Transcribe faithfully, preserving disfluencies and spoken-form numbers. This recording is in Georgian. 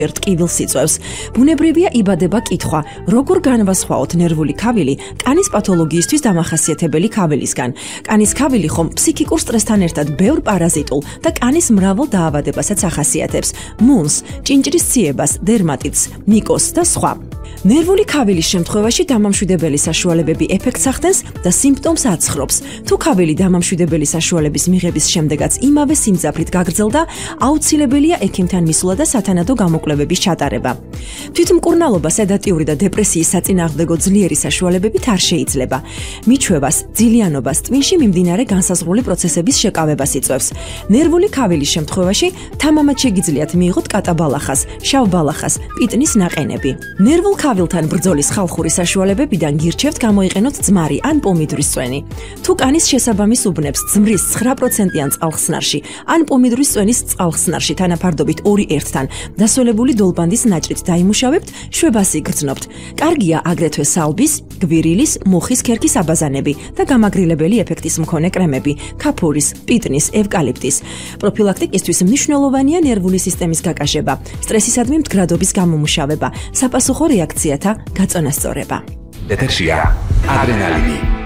ერთ კივილს იწვევს. ბუნებრივია იბადება კითხვა, როგორ განვასხვაოთ ნერვული ქავილი კანის პათოლოგიისთვის დამახასიათებელი ქავილისგან. კანის ქავილი ხომ ფსიქიკურ სტრესთან ერთად ბევრ პარაზიტულ და კანის მრავალ დაავადებასაც ახასიათებს: მუნს, ჭინჭრის ციებას, დერმატიტს, მიკოზს და სხვა. ნერვული ქავილის შემთხვევაში დამამშვიდებელი საშუალებები ეფექტს ახდენს და სიმპტომს აცხრობს. თუ ქავილი დამამშვიდებელი საშუალების მიღების შემდეგაც იმავე სიმძაფრით გაგრძელდა, აუცილებელია ექიმთან მისვლა და სათანადო გამოკვლევების ჩატარება. თვითმკურნალობა, სედატიური და დეპრესიის საწინააღმდეგო ძლიერი საშუალებებით არ შეიძლება. მიჩვევას, ძილიანობას, ტვინში მიმდინარე განსაზღვრული პროცესების შეკავებას იწვევს. ნერვული ქავილის შემთხვევაში თამამად შეგიძლიათ მიიღოთ კატაბალახას, შავბალახას, პიტნის ნაყენები. ნერვულ ქავილთან ბრძოლის ხალხური საშუალებებიდან გირჩევთ გამოიყენოთ ძმარი ან პომიდრის წვენი. თუ კანის შესაბამის უბნებს ძმრის ცხრა პროცენტიან წყალხსნარში ან პომიდრის წვენის წყალხსნარში თანაფარდობით ორი ერთთან დასოლებული დოლბანდის ნაჭრით დაიმუშავებთ, შვებას იგრძნობთ. კარგია აგრეთვე სალბის, გვირილის, მუხის ქერქის აბაზანები და გამაგრილებელი ეფექტის მქონე კრემები, ქაფურის, პიტნის, ევკალიპტის. პროფილაქტიკისთვის მნიშვნელოვანია ნერვული სისტემის გაკაშება, სტრესისადმი მდგრადობის გამომუშავება, საპასუხო რეაქციათა გაწონასწორება. ეთერშია ადრენალინი.